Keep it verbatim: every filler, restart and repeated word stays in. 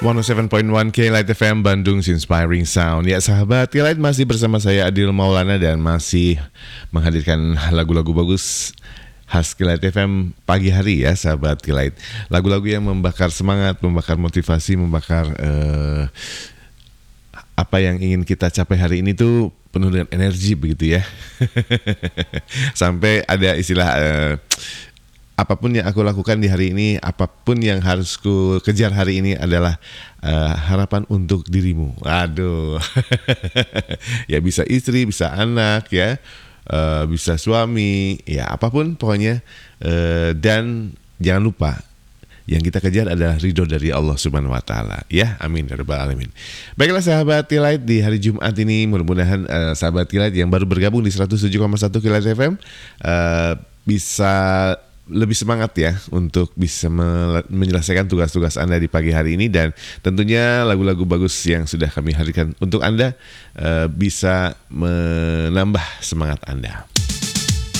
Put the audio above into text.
seratus tujuh koma satu K-Light F M Bandung Inspiring Sound. Ya sahabat K-Light, masih bersama saya Adil Maulana dan masih menghadirkan lagu-lagu bagus khas K-Light F M pagi hari ya sahabat K-Light. Lagu-lagu yang membakar semangat, membakar motivasi, membakar uh, apa yang ingin kita capai hari ini tuh penuh dengan energi begitu ya. Sampai ada istilah uh, apapun yang aku lakukan di hari ini, apapun yang harus ku kejar hari ini adalah uh, harapan untuk dirimu. Aduh, ya bisa istri, bisa anak, ya, uh, bisa suami, ya apapun pokoknya. Uh, dan jangan lupa, yang kita kejar adalah ridho dari Allah Subhanahu Wa Taala. Ya, amin ya rabbal alamin. Baiklah sahabat K-Light, di hari Jumat ini mudah-mudahan uh, sahabat K-Light yang baru bergabung di seratus tujuh koma satu K-Light F M uh, bisa lebih semangat ya untuk bisa menyelesaikan tugas-tugas Anda di pagi hari ini, dan tentunya lagu-lagu bagus yang sudah kami hadirkan untuk Anda uh, bisa menambah semangat Anda.